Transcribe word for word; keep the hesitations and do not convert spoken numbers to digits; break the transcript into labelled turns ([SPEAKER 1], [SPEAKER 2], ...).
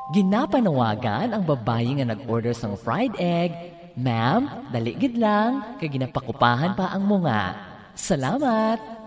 [SPEAKER 1] Ginapanawagan ang babayi nga nag-order sang fried egg. Ma'am, daligid lang, kay ginapakupahan pa ang mga. Salamat!